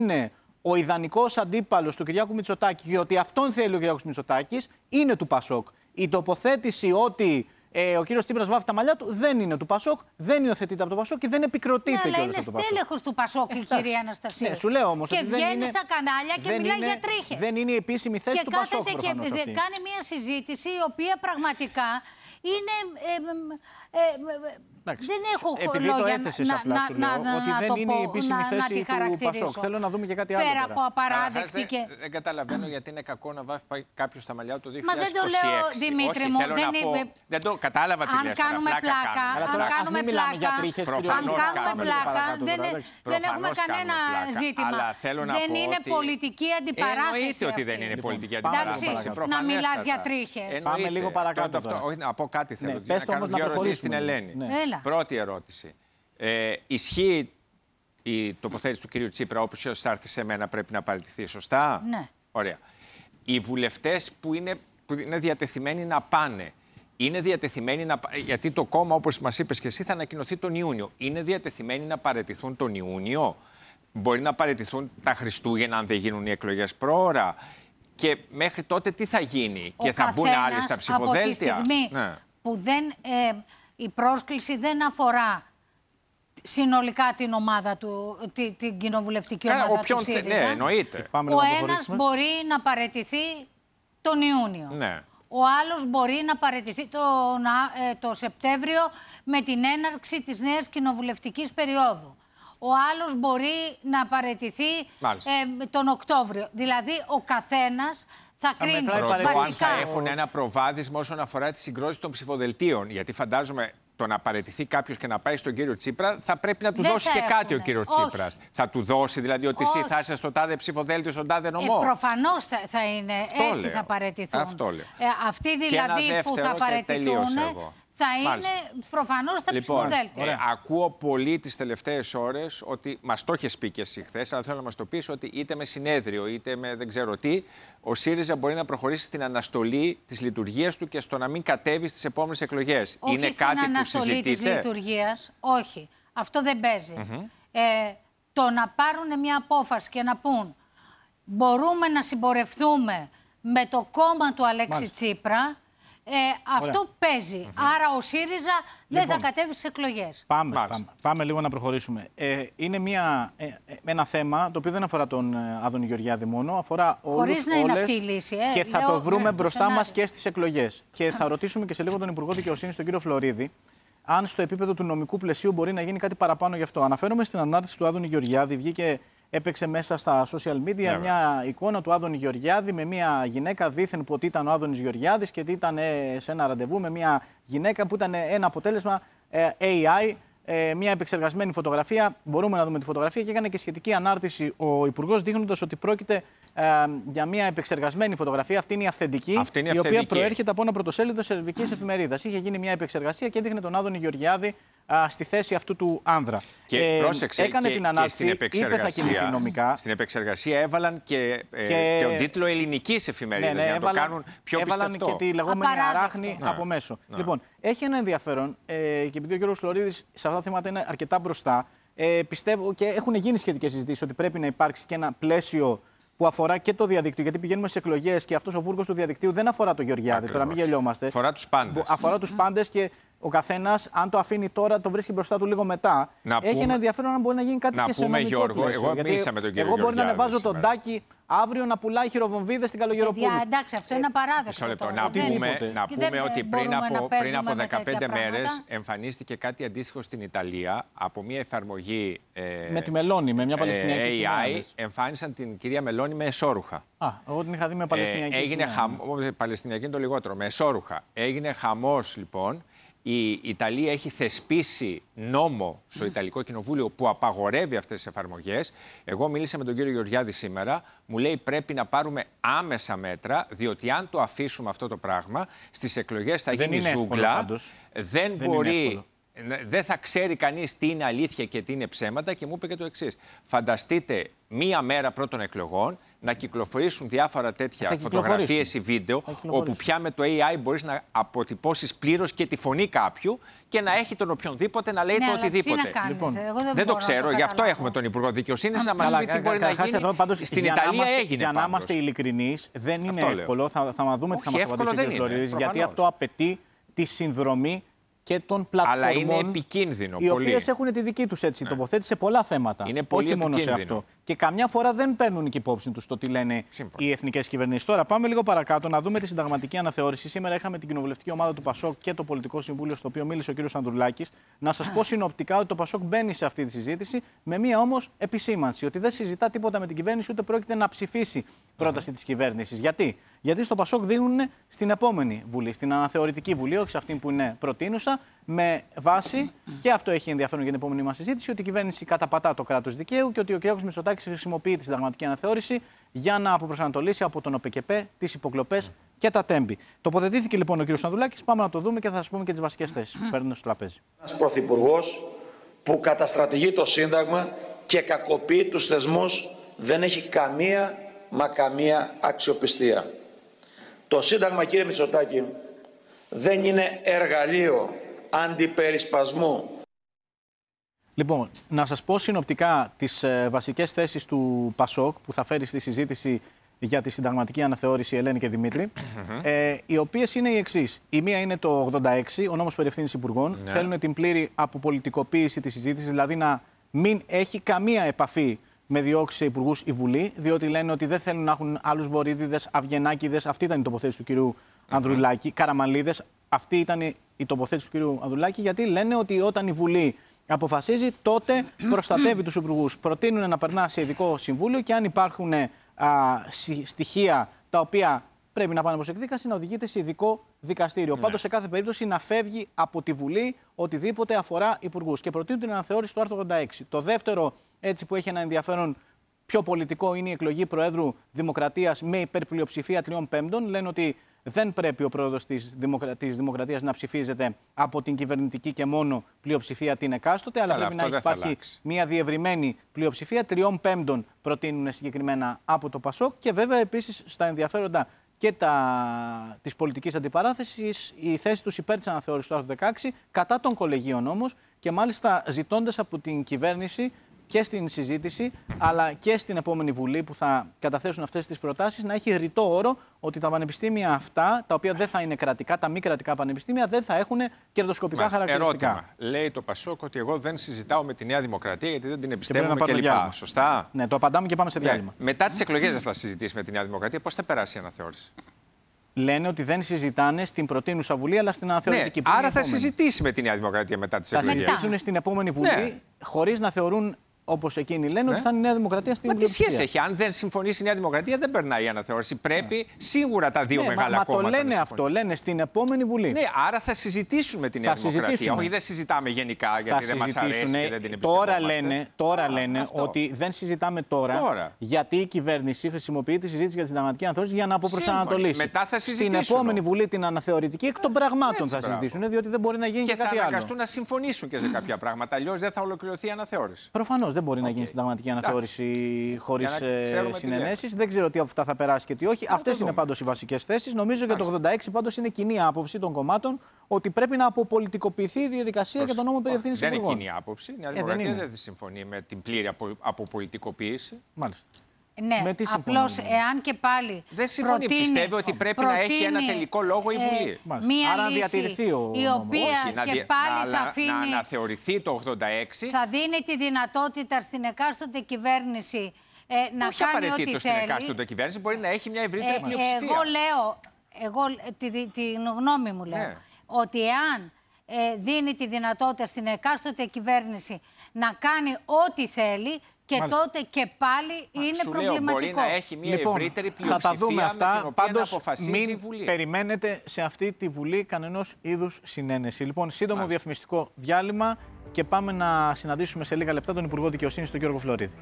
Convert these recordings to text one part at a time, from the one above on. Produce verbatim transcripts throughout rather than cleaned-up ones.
είναι ο ιδανικός αντίπαλος του Κυριάκου Μητσοτάκη και ότι αυτόν θέλει ο Κυριάκος Μητσοτάκης, είναι του Πασόκ. Η τοποθέτηση ότι ε, ο κύριος Τσίπρας βάφει τα μαλλιά του δεν είναι του Πασόκ, δεν υιοθετείται από το Πασόκ και δεν επικροτείται ναι, κιόλας από το Πασόκ. Αλλά είναι στέλεχος του Πασόκ η κυρία Αναστασίου. Ναι, σου λέω όμως και ότι δεν βγαίνει είναι, στα κανάλια και μιλάει είναι, για τρίχες. Δεν είναι η επίσημη θέση και του Πασόκ. Και προφανώς και αυτή. κάνει μια συζήτηση η οποία πραγματικά είναι. Ε, ε, ε, Εντάξει. Δεν έχω Επειδή λόγια το έθεσες να, απλά, να, σου να, λέω, να, ότι να δεν το είναι πω, η επίσημη να, θέση να του Πασόκ. Θέλω να δούμε και κάτι άλλο. Πέρα τώρα. από απαράδεκτη. Δεν, και... δεν καταλαβαίνω γιατί είναι κακό να βάφει κάποιο τα μαλλιά του το δύο Μα χιλιάδες είκοσι έξι. δεν το λέω, Δημήτρη μου. Όχι, Δεν, πω, είπε... δεν το κατάλαβα τι αν λες. Κάνουμε πλάκα, κάνουμε. αν κάνουμε πλάκα, αν κάνουμε πλάκα, δεν, δεν έχουμε κανένα ζήτημα. Δεν είναι πολιτική αντιπαράθεση. Εννοείται ότι δεν είναι πολιτική αντιπαράθεση. Να μιλάς για τρίχες. Πάμε λίγο παρακάτω. Όχι, να πω κάτι θέλω. Πες Να κάνω δύο ερωτήσεις στην Ελένη. Πρώτη ερώτηση. Ε, ισχύει η τοποθέτηση του κυρίου Τσίπρα, όπως έρθει σε μένα, πρέπει να παραιτηθεί, σωστά? Ναι. Ωραία. Οι βουλευτές που είναι, που είναι διατεθειμένοι να πάνε, είναι διατεθειμένοι να... Γιατί το κόμμα, όπως μας είπες και εσύ, θα ανακοινωθεί τον Ιούνιο. Είναι διατεθειμένοι να παραιτηθούν τον Ιούνιο? Μπορεί να παραιτηθούν τα Χριστούγεννα αν δεν γίνουν οι εκλογές πρόωρα? Και μέχρι τότε τι θα γίνει? Ο και θα μπουν άλλοι στα ψηφοδέλτια? Από τη στιγμή ναι. που δεν, ε, η πρόσκληση δεν αφορά συνολικά την ομάδα του, την, την κοινοβουλευτική Κάνα, ομάδα ποιον, του ΣΥΡΙΖΑ. Ναι, εννοείται. Ο ένας μπορεί να παραιτηθεί τον Ιούνιο. Ναι. Ο άλλος μπορεί να παραιτηθεί το, ε, το Σεπτέμβριο με την έναρξη της νέας κοινοβουλευτικής περίοδου. Ο άλλος μπορεί να παραιτηθεί ε, τον Οκτώβριο. Δηλαδή, ο καθένας θα κρίνει βασικά. Αν θα έχουν ένα προβάδισμα όσον αφορά τη συγκρότηση των ψηφοδελτίων. Γιατί φαντάζομαι το να παραιτηθεί κάποιος και να πάει στον κύριο Τσίπρα, θα πρέπει να του Δεν δώσει και έχουνε. κάτι ο κύριος Τσίπρας. Θα του δώσει δηλαδή ότι Όχι. εσύ θα είσαι στο τάδε ψηφοδέλτιο, στον τάδε νομό. Ε, προφανώς θα, θα είναι. Αυτό έτσι λέω. θα παραιτηθούν. Αυτό λέω. Ε, αυτοί δηλαδή που θα παραιτηθούν θα Μάλιστα. είναι προφανώς στα λοιπόν, ψηφοδέλτια. Ε, ακούω πολύ τις τελευταίες ώρες ότι μας το έχεις πει και εσύ χθες, αλλά θέλω να μας το πεις ότι είτε με συνέδριο είτε με δεν ξέρω τι, ο ΣΥΡΙΖΑ μπορεί να προχωρήσει στην αναστολή της λειτουργίας του και στο να μην κατέβει στις επόμενες εκλογές. Όχι είναι στην κάτι αναστολή που συζητείτε? της λειτουργίας, όχι. Αυτό δεν παίζει. Mm-hmm. ε, το να πάρουν μια απόφαση και να πούν μπορούμε να συμπορευτούμε με το κόμμα του Αλέξη Μάλιστα. Τσίπρα, Ε, αυτό Ωραία. παίζει. Mm-hmm. Άρα ο ΣΥΡΙΖΑ δεν λοιπόν, θα κατέβει στις εκλογές. Πάμε, πάμε, πάμε λίγο να προχωρήσουμε. Ε, είναι μια, ε, ένα θέμα το οποίο δεν αφορά τον ε, Άδωνη Γεωργιάδη μόνο, αφορά όλους, χωρίς να είναι όλες, αυτή η λύση. Ε. Και θα Λέω, το βρούμε ναι, μπροστά μας και στις εκλογές. Και θα ρωτήσουμε και σε λίγο τον Υπουργό Δικαιοσύνης, τον κύριο Φλωρίδη, αν στο επίπεδο του νομικού πλαισίου μπορεί να γίνει κάτι παραπάνω γι' αυτό. Αναφέρομαι στην ανάρτηση του Άδωνη Γεωργιάδη. Βγήκε, έπαιξε μέσα στα social media yeah, μια εικόνα του Άδωνη Γεωργιάδη με μια γυναίκα δήθεν που ότι ήταν ο Άδωνης Γεωργιάδης και ότι ήταν σε ένα ραντεβού με μια γυναίκα που ήταν ένα αποτέλεσμα έι άι, μια επεξεργασμένη φωτογραφία. Μπορούμε να δούμε τη φωτογραφία και έκανε και σχετική ανάρτηση ο Υπουργός, δείχνοντας ότι πρόκειται ε, για μια επεξεργασμένη φωτογραφία. Αυτή είναι η αυθεντική, Αυτή είναι η, η αυθεντική. οποία προέρχεται από ένα πρωτοσέλιδο σερβικής εφημερίδας. Είχε γίνει μια επεξεργασία και έδειχνε τον Άδωνη Γεωργιάδη α, στη θέση αυτού του άνδρα. Και ε, πρόσεξε, έκανε και, την ανάρτηση, και στην επεξεργασία, είπε θα κινηθεί νομικά. Στην επεξεργασία έβαλαν και, ε, και... τον τίτλο ελληνικής εφημερίδας, ναι, ναι, για να έβαλαν, το κάνουν πιο έβαλαν πιστευτό. Και τη λεγόμενη αράχνη ναι, από μέσω. Ναι. Λοιπόν, έχει ένα ενδιαφέρον ε, και επειδή ο κ. Φλωρίδης σε αυτά τα θέματα είναι αρκετά μπροστά, ε, πιστεύω και έχουν γίνει σχετικές συζητήσεις ότι πρέπει να υπάρξει και ένα πλαίσιο που αφορά και το διαδίκτυο. Γιατί πηγαίνουμε σε εκλογές και αυτός ο βούρκος του διαδικτύου δεν αφορά το Γεωργιάδη. Τώρα μην γελιόμαστε. Αφορά τους πάντες. Αφορά τους πάντες και ο καθένας, αν το αφήνει τώρα, το βρίσκει μπροστά του λίγο μετά. Να έχει πούμε, ένα ενδιαφέρον αν μπορεί να γίνει κάτι να και σε πούμε, νομικό Γιώργο, πλαίσιο. εγώ Γιατί μίλησα με τον κύριο εγώ μπορεί να ανεβάζω σήμερα. τον Τάκη αύριο να πουλάει χειροβομβίδες στην Καλογεροπούλου. Για, εντάξει, αυτό είναι απαράδεκτο. Λεπτό, τώρα, να δεν... πούμε, να πούμε ότι πριν από, πριν από δεκαπέντε μέρες πράγματα. εμφανίστηκε κάτι αντίστοιχο στην Ιταλία από μια εφαρμογή ε, με τη Μελώνη, με μια Παλαιστινιακή έι άι. σημαία. Εμφάνισαν την κυρία Μελώνη με εσώρουχα. Α, εγώ την είχα δει με Παλαιστινιακή ε, έγινε σημαία. χαμ... Παλαιστινιακή είναι το λιγότερο, με εσώρουχα. Έγινε χαμός λοιπόν. Η Ιταλία έχει θεσπίσει νόμο στο Ιταλικό Κοινοβούλιο που απαγορεύει αυτές τις εφαρμογές. Εγώ μίλησα με τον κύριο Γεωργιάδη σήμερα. Μου λέει πρέπει να πάρουμε άμεσα μέτρα, διότι αν το αφήσουμε αυτό το πράγμα, στις εκλογές θα δεν γίνει ζούγκλα. Δεν, δεν μπορεί... Δεν θα ξέρει κανείς τι είναι αλήθεια και τι είναι ψέματα και μου είπε και το εξής. Φανταστείτε μία μέρα πρώτων εκλογών να κυκλοφορήσουν διάφορα τέτοια φωτογραφίες ή βίντεο, όπου πια με το έι άι μπορείς να αποτυπώσεις πλήρως και τη φωνή κάποιου και να έχει τον οποιονδήποτε να λέει ναι, το αλλά οτιδήποτε. Τι να κάνεις, λοιπόν, εγώ δεν, δεν το μπορώ ξέρω, το γι' αυτό έχουμε τον Υπουργό Δικαιοσύνης να μας πει τι μπορεί να γίνει. Εδώ, πάντως, στην για Ιταλία είμαστε, έγινε. Για να είμαστε ειλικρινείς, δεν είναι εύκολο. Θα, θα δούμε τι θα μας απαντήσει ο κ. Φλωρίδης, γιατί αυτό απαιτεί τη συνδρομή και των πλατφορμών. Αλλά είναι επικίνδυνο. Οι οποίες έχουν τη δική τους έτσι, ναι. τοποθέτηση σε πολλά θέματα. Είναι πολύ όχι μόνο σε αυτό. Και καμιά φορά δεν παίρνουν και υπόψη τους το τι λένε Σύμφωνα. οι εθνικές κυβερνήσεις. Τώρα πάμε λίγο παρακάτω να δούμε τη συνταγματική αναθεώρηση. Σήμερα είχαμε την κοινοβουλευτική ομάδα του ΠΑΣΟΚ και το Πολιτικό Συμβούλιο, στο οποίο μίλησε ο κ. Ανδρουλάκης. Να σας πω συνοπτικά ότι το ΠΑΣΟΚ μπαίνει σε αυτή τη συζήτηση με μία όμως επισήμανση. Ότι δεν συζητά τίποτα με την κυβέρνηση, ούτε πρόκειται να ψηφίσει πρόταση mm-hmm. της κυβέρνησης. Γιατί? Γιατί στο ΠΑΣΟΚ δίνουν στην επόμενη Βουλή, στην αναθεωρητική Βουλή, όχι σε αυτή που είναι προτείνουσα, με βάση, και αυτό έχει ενδιαφέρον για την επόμενη μας συζήτηση, ότι η κυβέρνηση καταπατά το κράτος δικαίου και ότι ο κ. Μητσοτάκης χρησιμοποιεί τη συνταγματική αναθεώρηση για να αποπροσανατολίσει από τον ΟΠΚΠ τις υποκλοπές και τα τέμπη. Τοποθετήθηκε λοιπόν ο κ. Ανδρουλάκης, πάμε να το δούμε και θα σας πούμε και τις βασικές θέσεις που φέρνουν στο τραπέζι. Ένας πρωθυπουργός που καταστρατηγεί το Σύνταγμα και κακοποιεί τους θεσμούς δεν έχει καμία μα καμία αξιοπιστία. Το Σύνταγμα, κύριε Μητσοτάκη, δεν είναι εργαλείο αντιπερισπασμού. Λοιπόν, να σας πω συνοπτικά τις ε, βασικές θέσεις του ΠΑΣΟΚ που θα φέρει στη συζήτηση για τη συνταγματική αναθεώρηση Ελένη και Δημήτρη, mm-hmm. ε, οι οποίες είναι οι εξής. Η μία είναι το ογδόντα έξι, ο νόμος περί ευθύνης υπουργών. Ναι. Θέλουν την πλήρη αποπολιτικοποίηση της συζήτησης, δηλαδή να μην έχει καμία επαφή με διώξει σε υπουργούς η Βουλή, διότι λένε ότι δεν θέλουν να έχουν άλλους βορίδιδες, αυγενάκηδες. Αυτή ήταν η τοποθέτηση του κυρίου mm-hmm. Ανδρουλάκη. Καραμανλίδες. Αυτή ήταν η τοποθέτηση του κυρίου Ανδρουλάκη, γιατί λένε ότι όταν η Βουλή αποφασίζει, τότε προστατεύει τους υπουργούς. Προτείνουν να περνά σε ειδικό συμβούλιο και αν υπάρχουν α, στοιχεία τα οποία πρέπει να πάνε προς εκδίκαση, να οδηγείται σε ειδικό δικαστήριο. Ναι. Πάντως, σε κάθε περίπτωση να φεύγει από τη Βουλή οτιδήποτε αφορά υπουργούς. Και προτείνουν την αναθεώρηση του άρθρου ογδόντα έξι. Το δεύτερο, έτσι που έχει ένα ενδιαφέρον πιο πολιτικό, είναι η εκλογή Προέδρου Δημοκρατίας με υπερπλειοψηφία τριών πέμπτων. Λένε ότι δεν πρέπει ο πρόεδρος της, Δημοκρα... της Δημοκρατίας να ψηφίζεται από την κυβερνητική και μόνο πλειοψηφία την εκάστοτε, αλλά, αλλά πρέπει να υπάρχει μια διευρυμένη πλειοψηφία. Τριών πέμπτων προτείνουν συγκεκριμένα από το ΠΑΣΟΚ. Και βέβαια επίσης στα ενδιαφέροντα και τα... της πολιτικής αντιπαράθεσης, η θέση τους υπέρ της αναθεώρησης του άρθρου δεκαέξι, κατά των κολεγίων όμως, και μάλιστα ζητώντας από την κυβέρνηση και στην συζήτηση, αλλά και στην επόμενη Βουλή που θα καταθέσουν αυτές τις προτάσεις, να έχει ρητό όρο ότι τα πανεπιστήμια αυτά, τα οποία δεν θα είναι κρατικά, τα μη κρατικά πανεπιστήμια, δεν θα έχουν κερδοσκοπικά Μας, χαρακτηριστικά. Ερώτημα. Λέει το ΠΑΣΟΚ ότι εγώ δεν συζητάω με τη Νέα Δημοκρατία γιατί δεν την εμπιστεύομαι κλπ. Σωστά. Ναι, το απαντάμε και πάμε σε διάλειμμα. Ναι. Μετά τις εκλογές δεν θα συζητήσει με τη Νέα Δημοκρατία. Πώς θα περάσει η αναθεώρηση? Λένε ότι δεν συζητάνε στην προτείνουσα Βουλή, αλλά στην αναθεωρητική. Ναι, άρα θα συζητήσει με τη Νέα Δημοκρατία μετά τις εκλογές. Θα συζητήσουν στην επόμενη Βουλή, ναι. χωρίς να θεωρούν, όπως εκείνοι λένε, ναι. ότι θα είναι η Νέα Δημοκρατία στην πλειοψηφία. Μα τι σχέση έχει? Αν δεν συμφωνήσει η Νέα Δημοκρατία, δεν περνάει η αναθεώρηση. Πρέπει ναι. σίγουρα τα δύο ναι, μεγάλα μα, κόμματα. Μα το λένε αυτό, λένε στην επόμενη Βουλή. Ναι, άρα θα συζητήσουν με τη Νέα Δημοκρατία. Όχι, δεν συζητάμε γενικά γιατί δεν μας αρέσει και δεν την τώρα λένε, τώρα λένε ότι δεν συζητάμε τώρα, τώρα, γιατί η κυβέρνηση χρησιμοποιεί τη συζήτηση για τη συνταγματική αναθεώρηση για να αποπροσανατολίσει. Μετά θα συζητήσουν. Στην επόμενη Βουλή την αναθεωρητική εκ των πραγμάτων θα συζητήσουν, διότι δεν μπορεί να γίνει και κάτι άλλο. Και θα αναγκαστούν να συμφωνήσουν και σε κάποια πράγματα. Αλλιώς δεν θα ολοκληρωθεί η αναθεώρηση. Προφανώς δεν μπορεί να γίνει συνταγματική αναθεώρηση χωρίς συνενέσεις. Δεν ξέρω τι από αυτά θα περάσει και τι όχι. Αυτές είναι πάντως οι βασικές θέσεις. Νομίζω για το ογδόντα έξι πάντως είναι κοινή άποψη των κομμάτων ότι πρέπει να αποπολιτικοποιηθεί η διαδικασία για τον νόμο περί ευθύνης υπουργών. Δεν είναι κοινή άποψη. Η Νέα Δημοκρατία δεν συμφωνεί με την πλήρη αποπολιτικοποίηση. Μάλιστα. Ναι, απλώς εάν και πάλι δεν συμφωνεί, προτείνει, πιστεύει ότι πρέπει προτείνει, να έχει ένα τελικό λόγο η Βουλή. Ε, μία Άρα λύση διατηρηθεί ο η οποία Όχι, και να, πάλι να, θα αφήνει, να αναθεωρηθεί το ογδόντα έξι. Θα δίνει τη δυνατότητα στην εκάστοτε κυβέρνηση ε, να Όχι κάνει ό,τι θέλει. Στην εκάστοτε κυβέρνηση μπορεί να έχει μια ευρύτερη ε, πλειοψηφία. Εγώ λέω, εγώ τη, τη γνώμη μου λέω, ναι. ότι εάν ε, δίνει τη δυνατότητα στην εκάστοτε κυβέρνηση να κάνει ό,τι θέλει, και Μάλιστα. τότε και πάλι είναι Σου προβληματικό. Λέω, μπορεί να έχει μια λοιπόν, ευρύτερη πλειοψηφία θα τα δούμε αυτά. με την οποία Πάντως, να αποφασίσει μην η Βουλή. Περιμένετε σε αυτή τη Βουλή κανενός είδους συνένεση. Λοιπόν, σύντομο Μάλιστα. διαφημιστικό διάλειμμα και πάμε να συναντήσουμε σε λίγα λεπτά τον Υπουργό Δικαιοσύνης, τον Γιώργο Φλωρίδη.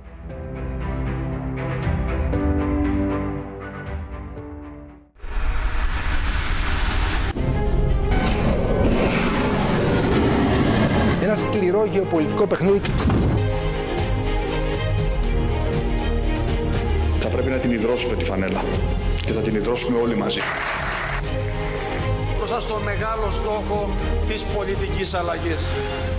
Ένα σκληρό γεωπολιτικό παιχνίδι. Θα πρέπει να την ιδρώσουμε τη φανέλα και θα την ιδρώσουμε όλοι μαζί. Μπροστά στο μεγάλο στόχο της πολιτικής αλλαγής.